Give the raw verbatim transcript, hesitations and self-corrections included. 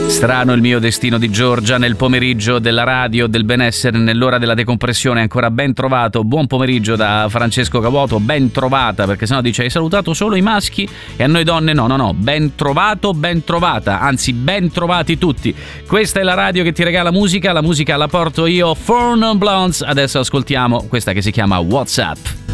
Strano il mio destino di Giorgia nel pomeriggio della radio del benessere, nell'ora della decompressione. Ancora ben trovato, buon pomeriggio da Francesco Cavuoto, ben trovata, perché sennò dice hai salutato solo i maschi e a noi donne no, no, no, ben trovato, ben trovata, anzi ben trovati tutti. Questa è la radio che ti regala musica, la musica la porto io, Four Non Blondes. Adesso ascoltiamo questa che si chiama WhatsApp.